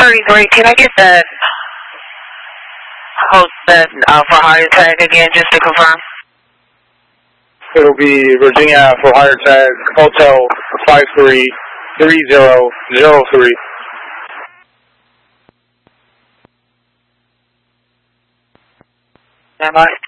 33, can I get that host for hire tag again, just to confirm? It'll be Virginia for hire tag, Hotel 533003. Stand by.